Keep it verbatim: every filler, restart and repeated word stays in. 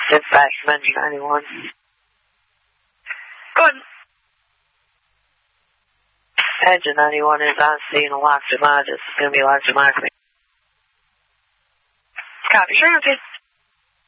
Dispatch from engine ninety-one. Go ahead. Engine ninety-one is on scene, locked to mod. It's going to be locked to mod. Copy. Sure, okay.